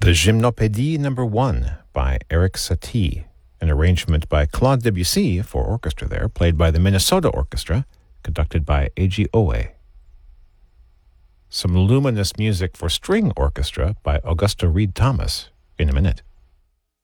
The Gymnopédie No. 1 by Eric Satie, an arrangement by Claude Debussy for orchestra there, played by the Minnesota Orchestra, conducted by Eiji Oe. Some luminous music for string orchestra by Augusta Reed Thomas in a minute.